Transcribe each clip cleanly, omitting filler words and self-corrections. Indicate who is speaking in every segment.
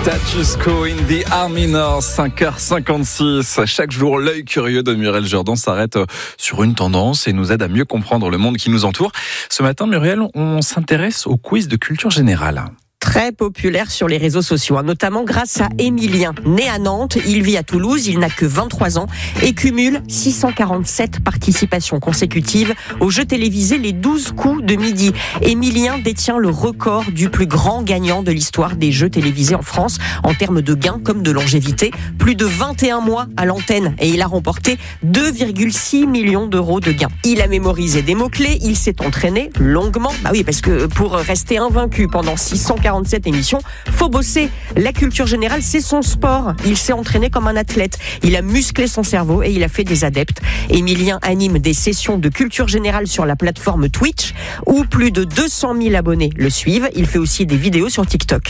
Speaker 1: Status Quo in the Army North, 5h56. Chaque jour, l'œil curieux de Muriel Jourdan s'arrête sur une tendance et nous aide à mieux comprendre le monde qui nous entoure. Ce matin, Muriel, on s'intéresse au quiz de culture générale.
Speaker 2: Très populaire sur les réseaux sociaux, notamment grâce à Émilien. Né à Nantes, il vit à Toulouse, il n'a que 23 ans et cumule 647 participations consécutives aux jeux télévisés les 12 coups de midi. Émilien détient le record du plus grand gagnant de l'histoire des jeux télévisés en France en termes de gains comme de longévité. Plus de 21 mois à l'antenne et il a remporté 2,6 millions d'euros de gains. Il a mémorisé des mots-clés, il s'est entraîné longuement. Bah oui, parce que pour rester invaincu pendant 647 émissions, faut bosser. La culture générale, c'est son sport. Il s'est entraîné comme un athlète. Il a musclé son cerveau et il a fait des adeptes. Émilien anime des sessions de culture générale sur la plateforme Twitch où plus de 200 000 abonnés le suivent. Il fait aussi des vidéos sur TikTok.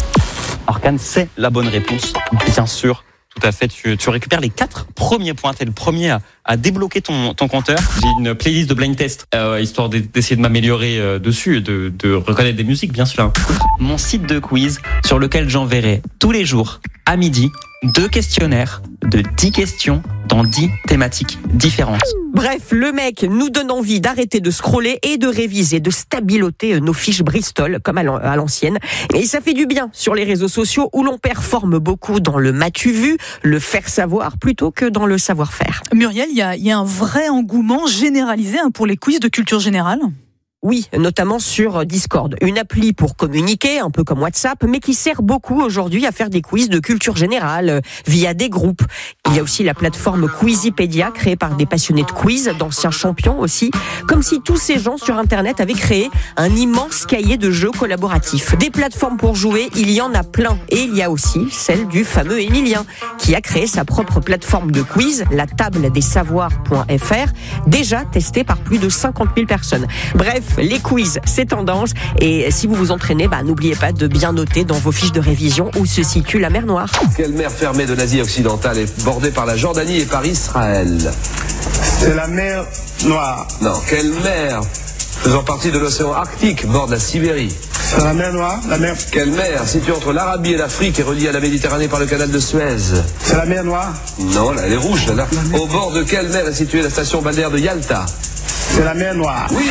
Speaker 3: Orkane, c'est la bonne réponse, bien sûr. Tout à fait, tu récupères les 4 premiers points. T'es le premier à débloquer ton compteur. J'ai une playlist de blind test, histoire d'essayer de m'améliorer dessus et de reconnaître des musiques, bien sûr. Mon site de quiz sur lequel j'enverrai tous les jours à midi 2 questionnaires de 10 questions dans 10 thématiques différentes.
Speaker 2: Bref, le mec nous donne envie d'arrêter de scroller et de réviser, de stabiloter nos fiches Bristol, comme à l'ancienne. Et ça fait du bien sur les réseaux sociaux où l'on performe beaucoup dans le m'as-tu vu, le faire savoir, plutôt que dans le savoir-faire.
Speaker 4: Muriel, il y a un vrai engouement généralisé pour les quiz de culture générale.
Speaker 2: Oui, notamment sur Discord. Une appli pour communiquer, un peu comme WhatsApp, mais qui sert beaucoup aujourd'hui à faire des quiz de culture générale via des groupes. Il y a aussi la plateforme Quizipédia, créée par des passionnés de quiz, d'anciens champions aussi. Comme si tous ces gens sur Internet avaient créé un immense cahier de jeux collaboratifs. Des plateformes pour jouer, il y en a plein. Et il y a aussi celle du fameux Émilien, qui a créé sa propre plateforme de quiz, la table des savoirs.fr, déjà testée par plus de 50 000 personnes. Bref, les quiz, c'est tendance. Et si vous vous entraînez, n'oubliez pas de bien noter dans vos fiches de révision où se situe la mer Noire.
Speaker 5: Quelle mer fermée de l'Asie occidentale est bordée par la Jordanie et par Israël?
Speaker 6: C'est la mer Noire.
Speaker 5: Non, quelle mer faisant partie de l'océan Arctique borde la Sibérie?
Speaker 6: C'est la mer Noire, la mer...
Speaker 5: Quelle mer située entre l'Arabie et l'Afrique et reliée à la Méditerranée par le canal de Suez?
Speaker 6: C'est la mer Noire.
Speaker 5: Non, là, elle est rouge, là. Au bord de quelle mer est située la station balnéaire de Yalta?
Speaker 6: C'est la mer Noire.
Speaker 5: Oui.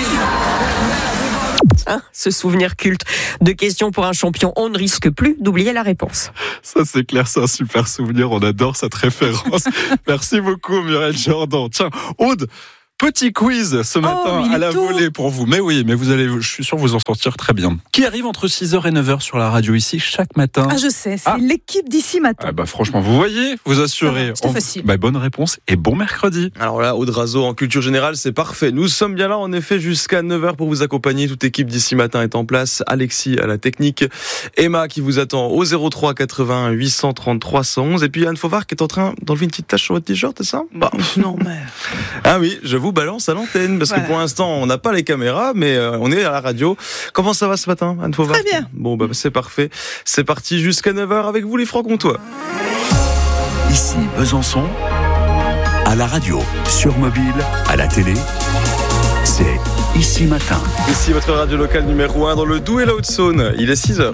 Speaker 2: Ce souvenir culte de questions pour un champion, on ne risque plus d'oublier la réponse.
Speaker 1: Ça c'est clair, c'est un super souvenir, on adore cette référence. Merci beaucoup Muriel Jourdan. Tiens, Aude, petit quiz ce matin à la volée pour vous. Mais oui, mais vous allez, je suis sûr vous en sortir très bien. Qui arrive entre 6h et 9h sur la radio ici chaque matin?
Speaker 4: Je sais, c'est l'équipe d'ici matin.
Speaker 1: Franchement, vous voyez, vous assurez.
Speaker 4: C'est facile.
Speaker 1: Bonne réponse et bon mercredi.
Speaker 7: Alors là, Aude Razo en culture générale, c'est parfait. Nous sommes bien là en effet jusqu'à 9h pour vous accompagner. Toute équipe d'ici matin est en place. Alexis à la technique, Emma qui vous attend au 03 80 830 311 et puis Anne Fauvard qui est en train d'enlever une petite tache sur votre t-shirt, c'est ça?
Speaker 4: Non mais...
Speaker 7: Ah oui, je vous balance à l'antenne parce que pour l'instant on n'a pas les caméras mais on est à la radio. Comment ça va ce matin, Anne Fauvard?
Speaker 4: Très bien.
Speaker 7: Bon c'est parfait. C'est parti jusqu'à 9h avec vous les Francs-Comtois.
Speaker 8: Ici Besançon, à la radio, sur mobile, à la télé, c'est Ici Matin.
Speaker 7: Ici votre radio locale numéro 1 dans le Doubs et la Haute-Saône. Il est 6h.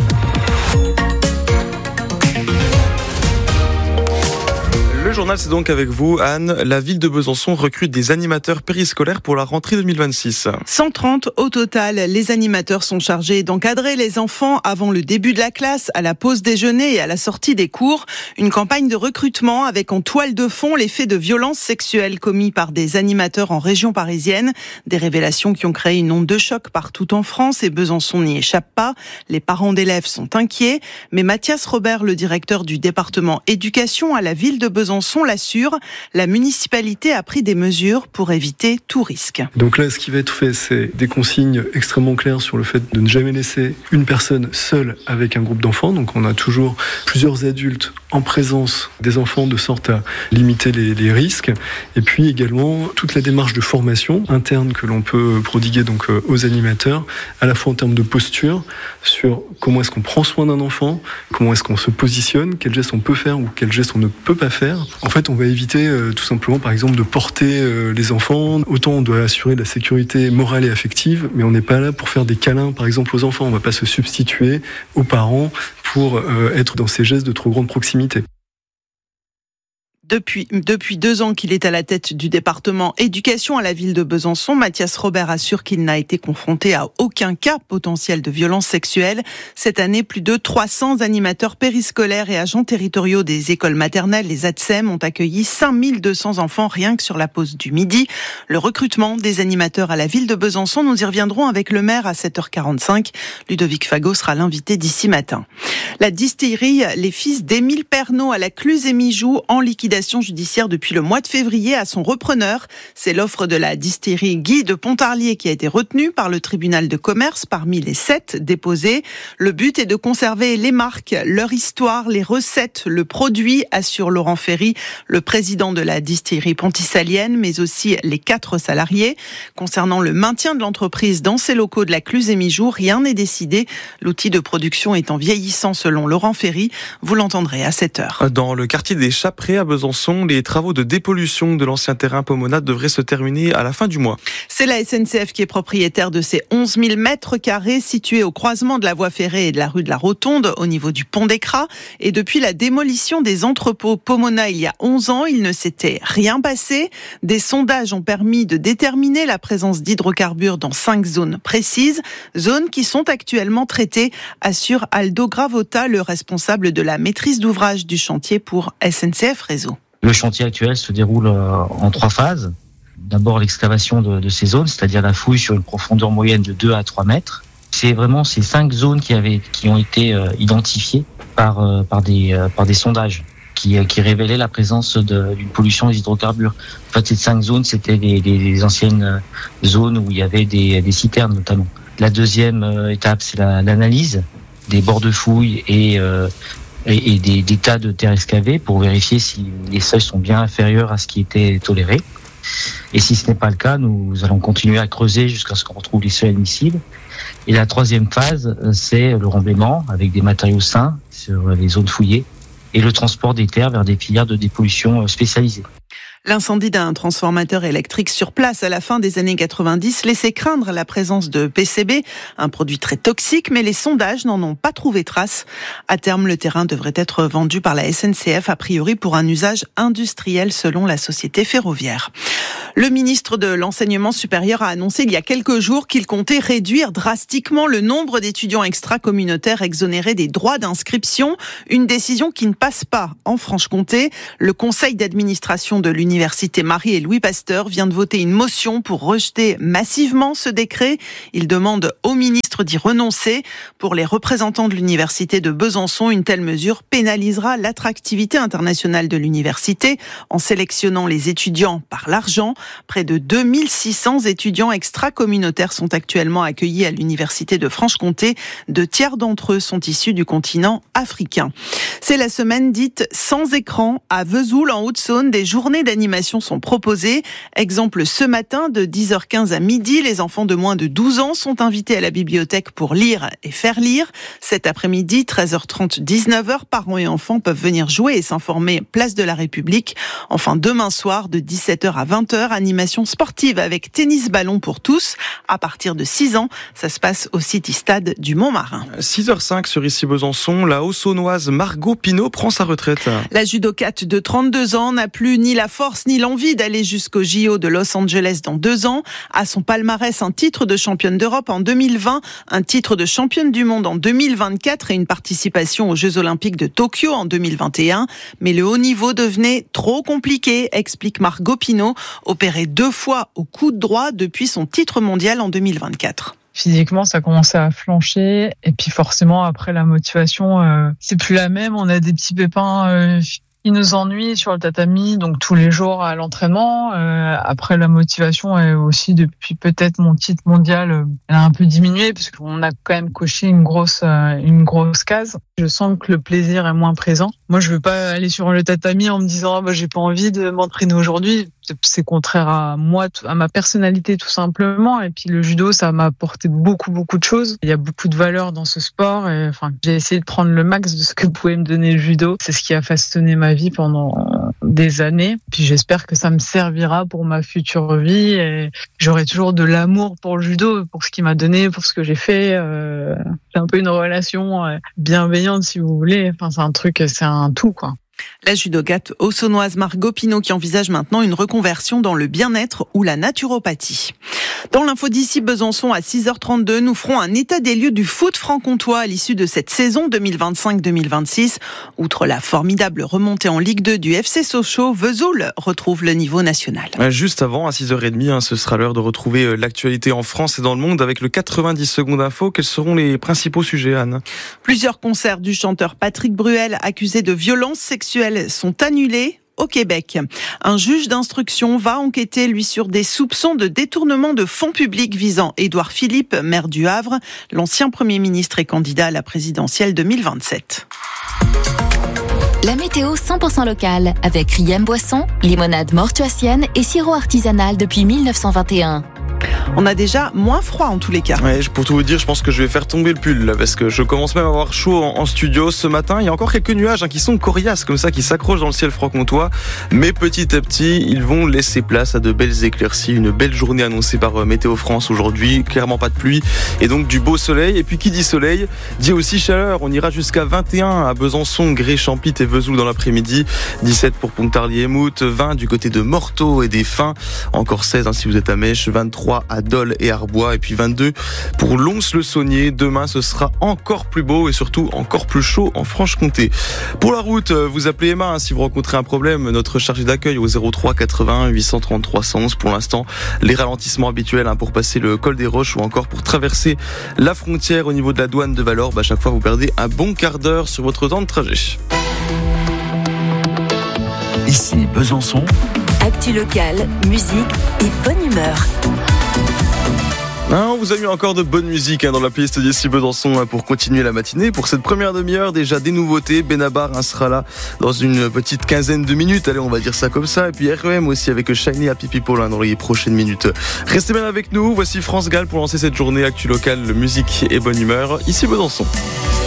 Speaker 7: Le journal, c'est donc avec vous, Anne. La ville de Besançon recrute des animateurs périscolaires pour la rentrée 2026.
Speaker 9: 130 au total. Les animateurs sont chargés d'encadrer les enfants avant le début de la classe, à la pause déjeuner et à la sortie des cours. Une campagne de recrutement avec en toile de fond les faits de violences sexuelles commis par des animateurs en région parisienne. Des révélations qui ont créé une onde de choc partout en France et Besançon n'y échappe pas. Les parents d'élèves sont inquiets. Mais Mathias Robert, le directeur du département éducation à la ville de Besançon, l'assure, la municipalité a pris des mesures pour éviter tout risque.
Speaker 10: Donc là, ce qui va être fait, c'est des consignes extrêmement claires sur le fait de ne jamais laisser une personne seule avec un groupe d'enfants. Donc on a toujours plusieurs adultes en présence des enfants de sorte à limiter les risques. Et puis également toute la démarche de formation interne que l'on peut prodiguer donc aux animateurs, à la fois en termes de posture, sur comment est-ce qu'on prend soin d'un enfant, comment est-ce qu'on se positionne, quels gestes on peut faire ou quels gestes on ne peut pas faire. faire. En fait, on va éviter tout simplement, par exemple, de porter les enfants. Autant on doit assurer la sécurité morale et affective, mais on n'est pas là pour faire des câlins, par exemple, aux enfants. On ne va pas se substituer aux parents pour être dans ces gestes de trop grande proximité.
Speaker 9: Depuis 2 ans qu'il est à la tête du département éducation à la ville de Besançon, Mathias Robert assure qu'il n'a été confronté à aucun cas potentiel de violence sexuelle. Cette année, plus de 300 animateurs périscolaires et agents territoriaux des écoles maternelles, les ATSEM, ont accueilli 5200 enfants rien que sur la pause du midi. Le recrutement des animateurs à la ville de Besançon, nous y reviendrons avec le maire à 7h45. Ludovic Fagot sera l'invité d'ici matin. La distillerie Les Fils d'Émile Pernot à la Cluse-et-Mijoux en liquidation judiciaire depuis le mois de février à son repreneur. C'est l'offre de la distillerie Guy de Pontarlier qui a été retenue par le tribunal de commerce parmi les 7 déposés. Le but est de conserver les marques, leur histoire, les recettes, le produit, assure Laurent Ferry, le président de la distillerie pontissalienne, mais aussi les 4 salariés. Concernant le maintien de l'entreprise dans ses locaux de la Cluse-et-Mijoux, rien n'est décidé. L'outil de production étant vieillissant selon Laurent Ferry. Vous l'entendrez à 7h.
Speaker 7: Dans le quartier des Chapprés à Besançon, les travaux de dépollution de l'ancien terrain Pomona devraient se terminer à la fin du mois.
Speaker 9: C'est la SNCF qui est propriétaire de ces 11 000 mètres carrés situés au croisement de la voie ferrée et de la rue de la Rotonde, au niveau du pont d'Écras. Et depuis la démolition des entrepôts Pomona il y a 11 ans, il ne s'était rien passé. Des sondages ont permis de déterminer la présence d'hydrocarbures dans 5 zones précises, zones qui sont actuellement traitées, assure Aldo Gravota, le responsable de la maîtrise d'ouvrage du chantier pour SNCF Réseau.
Speaker 11: Le chantier actuel se déroule en 3 phases. D'abord l'excavation de ces zones, c'est-à-dire la fouille sur une profondeur moyenne de 2 à 3 mètres. C'est vraiment ces 5 zones qui ont été identifiées par des sondages qui révélaient la présence d'une pollution des hydrocarbures. En fait, ces 5 zones, c'était des anciennes zones où il y avait des citernes notamment. La deuxième étape, c'est l'analyse des bords de fouille et des tas de terre excavées pour vérifier si les seuils sont bien inférieurs à ce qui était toléré. Et si ce n'est pas le cas, nous allons continuer à creuser jusqu'à ce qu'on retrouve les seuils admissibles. Et la troisième phase, c'est le remblaiement avec des matériaux sains sur les zones fouillées et le transport des terres vers des filières de dépollution spécialisées.
Speaker 9: L'incendie d'un transformateur électrique sur place à la fin des années 90 laissait craindre la présence de PCB, un produit très toxique, mais les sondages n'en ont pas trouvé trace. À terme, le terrain devrait être vendu par la SNCF, a priori pour un usage industriel selon la société ferroviaire. Le ministre de l'Enseignement supérieur a annoncé il y a quelques jours qu'il comptait réduire drastiquement le nombre d'étudiants extracommunautaires exonérés des droits d'inscription, une décision qui ne passe pas en Franche-Comté. Le conseil d'administration de l'université Marie et Louis Pasteur vient de voter une motion pour rejeter massivement ce décret. Il demande au ministre d'y renoncer. Pour les représentants de l'université de Besançon, une telle mesure pénalisera l'attractivité internationale de l'université en sélectionnant les étudiants par l'argent. Près de 2600 étudiants extracommunautaires sont actuellement accueillis à l'université de Franche-Comté. 2 tiers d'entre eux sont issus du continent africain. C'est la semaine dite sans écran. À Vesoul, en Haute-Saône, des journées d'animation sont proposées. Exemple, ce matin, de 10h15 à midi, les enfants de moins de 12 ans sont invités à la bibliothèque pour lire et faire lire. Cet après-midi, 13h30, 19h, parents et enfants peuvent venir jouer et s'informer place de la République. Enfin, demain soir, de 17h à 20h, animation sportive avec tennis-ballon pour tous. À partir de 6 ans, ça se passe au City Stade du Montmarin.
Speaker 7: 6h05 sur Ici Besançon, la Haut-Saônoise Margot Pinault prend sa retraite.
Speaker 9: La judokate de 32 ans n'a plus ni la force ni l'envie d'aller jusqu'au JO de Los Angeles dans 2 ans. À son palmarès, un titre de championne d'Europe en 2020, un titre de championne du monde en 2024 et une participation aux Jeux Olympiques de Tokyo en 2021. Mais le haut niveau devenait trop compliqué, explique Margot Pinault, opérée 2 fois au coude droit depuis son titre mondial en 2024.
Speaker 12: Physiquement, ça commençait à flancher. Et puis forcément, après, la motivation, c'est plus la même. On a des petits pépins qui nous ennuient sur le tatami, donc tous les jours à l'entraînement. Après, la motivation est aussi, depuis peut-être mon titre mondial, elle a un peu diminué parce qu'on a quand même coché une grosse case. Je sens que le plaisir est moins présent. Moi, je veux pas aller sur le tatami en me disant j'ai pas envie de m'entraîner aujourd'hui. C'est contraire à moi, à ma personnalité tout simplement. Et puis le judo, ça m'a apporté beaucoup de choses. Il y a beaucoup de valeurs dans ce sport. Et, j'ai essayé de prendre le max de ce que pouvait me donner le judo. C'est ce qui a façonné ma vie pendant des années. Puis j'espère que ça me servira pour ma future vie et j'aurai toujours de l'amour pour le judo, pour ce qu'il m'a donné, pour ce que j'ai fait. C'est un peu une relation bienveillante, si vous voulez. Enfin, c'est un tout, quoi.
Speaker 9: La judokate haussonoise Margot Pinot qui envisage maintenant une reconversion dans le bien-être ou la naturopathie. Dans l'info d'ici Besançon à 6h32, nous ferons un état des lieux du foot franc-comtois à l'issue de cette saison 2025-2026. Outre la formidable remontée en Ligue 2 du FC Sochaux, Vesoul retrouve le niveau national.
Speaker 7: Juste avant, à 6h30, ce sera l'heure de retrouver l'actualité en France et dans le monde avec le 90 secondes info. Quels seront les principaux sujets, Anne ?
Speaker 9: Plusieurs concerts du chanteur Patrick Bruel accusé de violences sexuelles sont annulés au Québec. Un juge d'instruction va enquêter, lui, sur des soupçons de détournement de fonds publics visant Édouard Philippe, maire du Havre, l'ancien Premier ministre et candidat à la présidentielle 2027.
Speaker 13: La météo 100% locale avec Riem Boisson, limonade mortuacienne et sirop artisanal depuis 1921.
Speaker 9: On a déjà moins froid en tous les cas.
Speaker 7: Ouais, pour tout vous dire, je pense que je vais faire tomber le pull là, parce que je commence même à avoir chaud en studio ce matin. Il y a encore quelques nuages qui sont coriaces comme ça, qui s'accrochent dans le ciel franc-comtois. Mais petit à petit, ils vont laisser place à de belles éclaircies. Une belle journée annoncée par Météo France aujourd'hui. Clairement pas de pluie et donc du beau soleil. Et puis qui dit soleil, dit aussi chaleur. On ira jusqu'à 21 à Besançon, Gré, Champlit et Vesoul dans l'après-midi. 17 pour Pontarlier et Mout, 20 du côté de Morteau et des Fins. Encore 16 si vous êtes à Mèche, 23 à Dole et Arbois et puis 22 pour Lons-le-Saunier. Demain ce sera encore plus beau et surtout encore plus chaud en Franche-Comté. Pour la route, vous appelez Emma si vous rencontrez un problème, notre chargée d'accueil au 03 81 833 111. Pour l'instant, les ralentissements habituels pour passer le col des Roches ou encore pour traverser la frontière au niveau de la douane de Valorbe. À chaque fois vous perdez un bon quart d'heure sur votre temps de trajet.
Speaker 8: Ici Besançon.
Speaker 13: Actu locale, musique et bonne humeur.
Speaker 7: On vous a mis encore de bonne musique dans la playlist d'ici Besançon pour continuer la matinée. Pour cette première demi-heure, déjà des nouveautés. Benabar sera là dans une petite quinzaine de minutes. Allez, on va dire ça comme ça. Et puis REM aussi avec Shiny Happy People dans les prochaines minutes. Restez bien avec nous. Voici France Gall pour lancer cette journée actu locale, musique et bonne humeur. Ici Besançon.